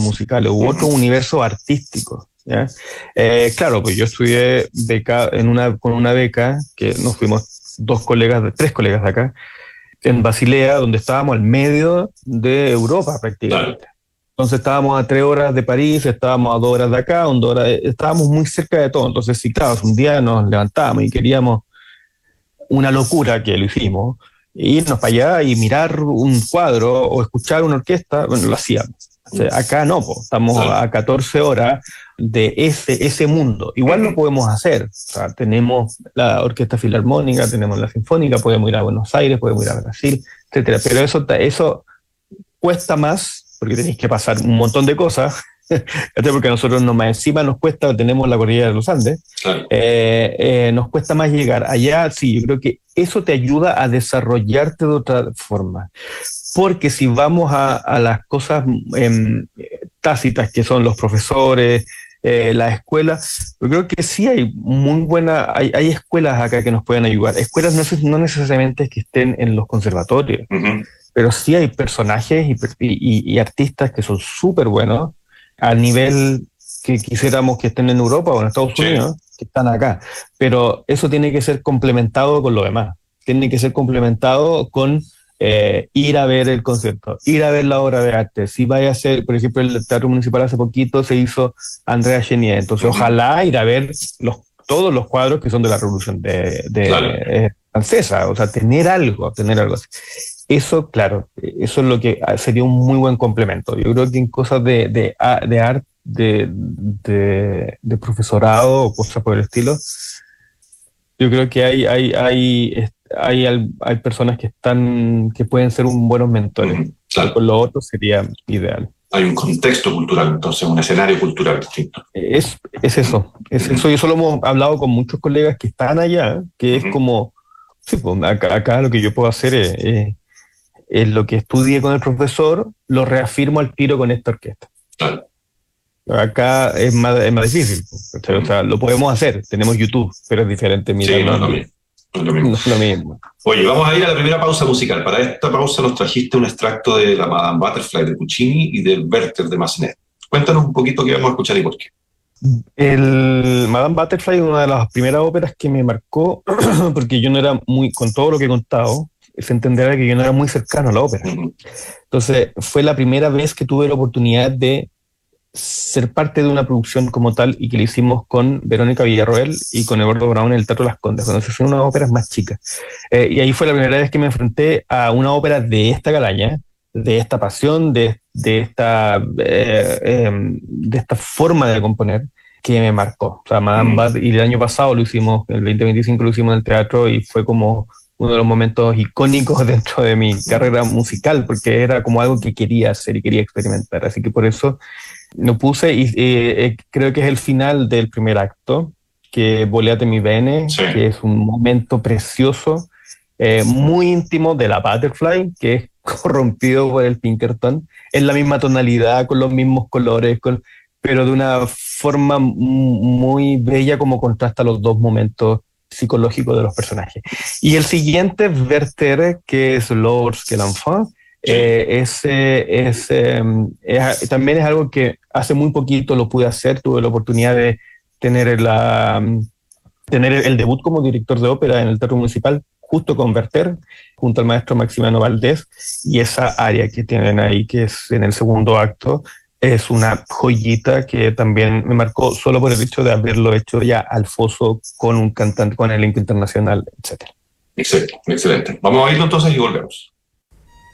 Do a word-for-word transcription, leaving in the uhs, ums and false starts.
musicales, u otros universos artísticos. ¿Ya? Eh, claro, pues yo estudié beca en una, con una beca que nos fuimos dos colegas, tres colegas de acá, en Basilea, donde estábamos al medio de Europa prácticamente. Claro. Entonces estábamos a tres horas de París, estábamos a dos horas de acá, dos horas, estábamos muy cerca de todo. Entonces, si claro, un día nos levantábamos y queríamos una locura, que lo hicimos, irnos para allá y mirar un cuadro o escuchar una orquesta, bueno, lo hacíamos. O sea, acá no, po, estamos a catorce horas de ese, ese mundo. Igual lo podemos hacer. O sea, tenemos la Orquesta Filarmónica, tenemos la Sinfónica, podemos ir a Buenos Aires, podemos ir a Brasil, etcétera. Pero eso, eso cuesta más, porque tenéis que pasar un montón de cosas, porque a nosotros no más encima nos cuesta, tenemos la cordillera de los Andes, Claro. eh, eh, nos cuesta más llegar. Allá sí, yo creo que eso te ayuda a desarrollarte de otra forma. Porque si vamos a, a las cosas eh, tácitas que son los profesores, eh, las escuelas, yo creo que sí hay muy buena, hay, hay escuelas acá que nos pueden ayudar. Escuelas no, no necesariamente que estén en los conservatorios, Uh-huh. pero sí hay personajes y, y, y artistas que son súper buenos a nivel que quisiéramos que estén en Europa o en Estados Sí. Unidos, que están acá. Pero eso tiene que ser complementado con lo demás. Tiene que ser complementado con eh, ir a ver el concierto, ir a ver la obra de arte. Si vaya a ser, por ejemplo, el Teatro Municipal hace poquito se hizo Andrea Chenier. Entonces, uh-huh. ojalá ir a ver los, todos los cuadros que son de la Revolución de, de, claro. eh, francesa. O sea, tener algo, tener algo así. Eso, claro, eso es lo que sería un muy buen complemento. Yo creo que en cosas de, de, de arte, de, de, de profesorado o cosas por el estilo, yo creo que hay, hay, hay, hay, hay personas que están, que pueden ser un buenos mentores. Mm, claro. Con lo otro sería ideal. Hay un contexto cultural, entonces, un escenario cultural distinto. Es, es eso, es eso. Y eso lo hemos hablado con muchos colegas que están allá, que es como, sí, pues acá, acá lo que yo puedo hacer es, es es lo que estudié con el profesor, lo reafirmo al tiro con esta orquesta. Claro. Acá es más, es más difícil. O sea, lo podemos hacer, tenemos YouTube, pero es diferente. Sí, no es lo mismo. No es lo mismo. No es lo mismo. Oye, vamos a ir a la primera pausa musical. Para esta pausa nos trajiste un extracto de la Madame Butterfly de Puccini y del Werther de Massenet. Cuéntanos un poquito qué vamos a escuchar y por qué. El Madame Butterfly es una de las primeras óperas que me marcó, porque yo no era muy, con todo lo que he contado, se entenderá que yo no era muy cercano a la ópera. Uh-huh. Entonces, fue la primera vez que tuve la oportunidad de ser parte de una producción como tal y que le hicimos con Verónica Villarroel y con Eduardo Brown en el Teatro Las Condes, cuando se hicieron unas óperas más chicas. Eh, y ahí fue la primera vez que me enfrenté a una ópera de esta calaña, de esta pasión, de, de, esta, eh, eh, de esta forma de componer que me marcó. O sea, Madame Bad, y el año pasado lo hicimos, el veinte veinticinco lo hicimos en el teatro y fue como uno de los momentos icónicos dentro de mi carrera musical, porque era como algo que quería hacer y quería experimentar. Así que por eso lo puse y eh, creo que es el final del primer acto, que Voleate mi bene, sí. que es un momento precioso, eh, muy íntimo de la Butterfly, que es corrompido por el Pinkerton. Es la misma tonalidad, con los mismos colores, con, pero de una forma muy bella como contrasta los dos momentos psicológico de los personajes. Y el siguiente, Werther, que es L'Ors que l'enfant, eh, es, es, eh, es, también es algo que hace muy poquito lo pude hacer, tuve la oportunidad de tener, la, tener el debut como director de ópera en el Teatro Municipal, justo con Werther, junto al maestro Maximiano Valdés, y esa área que tienen ahí, que es en el segundo acto, es una joyita que también me marcó solo por el hecho de haberlo hecho ya al foso con un cantante, con elenco internacional, etcétera. Excelente, excelente. Vamos a irlo entonces y volvemos.